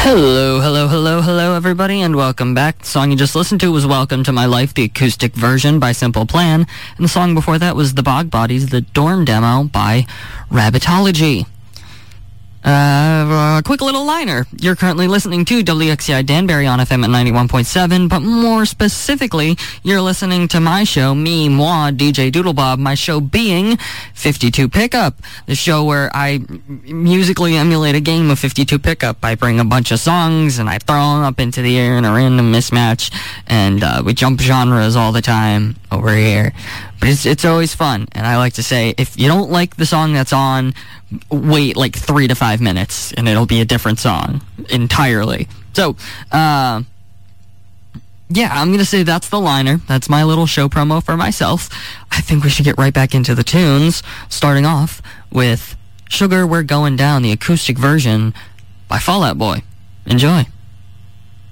Hello, hello, hello, hello, everybody, and welcome back. The song you just listened to was Welcome to My Life, the acoustic version by Simple Plan, and the song before that was The Bog Bodies, the Dorm demo by Rabbitology. Quick little liner. You're currently listening to WXCI Danbury on FM at 91.7, but more specifically, you're listening to my show, moi, DJ Doodlebob, my show being 52 Pickup, the show where I musically emulate a game of 52 Pickup. I bring a bunch of songs and I throw them up into the air in a random mismatch, and we jump genres all the time over here. But it's always fun, and I like to say, if you don't like the song that's on, wait like 3 to 5 minutes, and it'll be a different song entirely. So, yeah, I'm going to say that's the liner. That's my little show promo for myself. I think we should get right back into the tunes, starting off with Sugar We're Going Down, the acoustic version by Fall Out Boy. Enjoy.